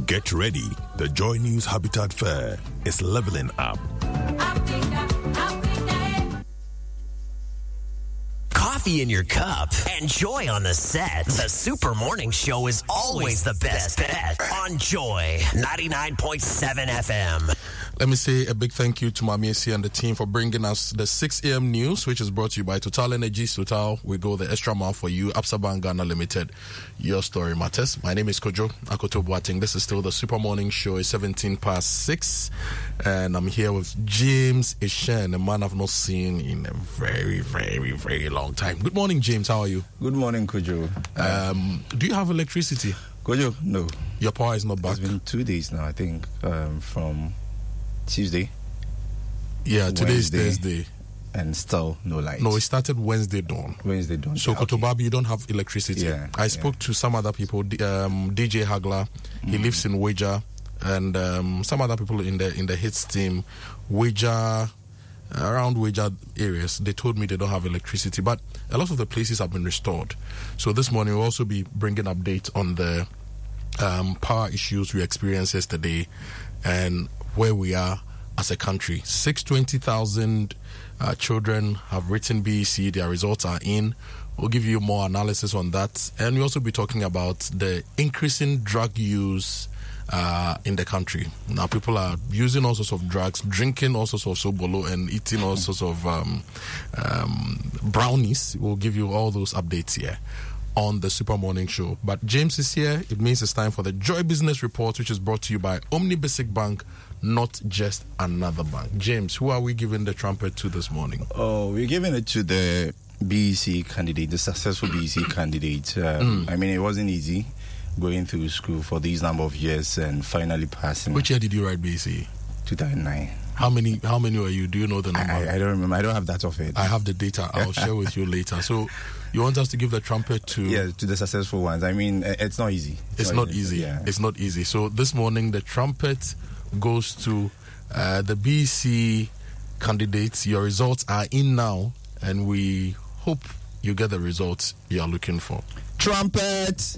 Get ready. The Joy News Habitat Fair is leveling up. Coffee in your cup and Joy on the set. The Super Morning Show is always the best bet on Joy 99.7 FM. Let me say a big thank you to Mamiesi and the team for bringing us the 6 a.m. news, which is brought to you by Total Energies. Total, we go the extra mile for you. Absa Bank Ghana Limited. Your story matters. My name is Kojo Akoto Boateng. This is still the Super Morning Show. It's 6:17, and I'm here with James Ishen, a man I've not seen in a very, very, very long time. Good morning, James. How are you? Good morning, Kojo. Do you have electricity? Kojo, no. Your power is not back? It's been 2 days now, I think, from Tuesday. Yeah, today is Thursday. And still no light. No, it started Wednesday dawn. So, okay. Kotobabi, you don't have electricity. Yeah, I spoke to some other people, DJ Hagler, he lives in Weja, and some other people in the hits team, Weja, around Weja areas. They told me they don't have electricity, but a lot of the places have been restored. So this morning we'll also be bringing updates on the power issues we experienced yesterday and where we are as a country. 620,000 children have written BEC. Their results are in. We'll give you more analysis on that. And we'll also be talking about the increasing drug use in the country. Now, people are using all sorts of drugs, drinking all sorts of sobolo, and eating all sorts of brownies. We'll give you all those updates here on the Super Morning Show. But James is here. It means it's time for the Joy Business Report, which is brought to you by Omni Basic Bank, not just another bank. James, who are we giving the trumpet to this morning? Oh, we're giving it to the BEC candidate, the successful BEC candidate. I mean, it wasn't easy going through school for these number of years and finally passing. Which year did you write BEC? 2009. How many were you? Do you know the number? I don't remember. I don't have that of it. I have the data. I'll share with you later. So you want us to give the trumpet to... Yeah, to the successful ones. I mean, it's not easy. It's not easy. Yeah. It's not easy. So this morning, the trumpet goes to the BEC candidates. Your results are in now, and we hope you get the results you are looking for. Trumpet!